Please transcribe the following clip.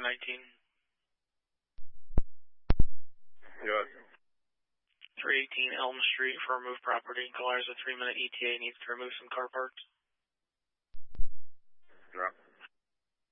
119. Yes. 318 Elm Street for removed property. Caller has a 3-minute ETA, needs to remove some car parts.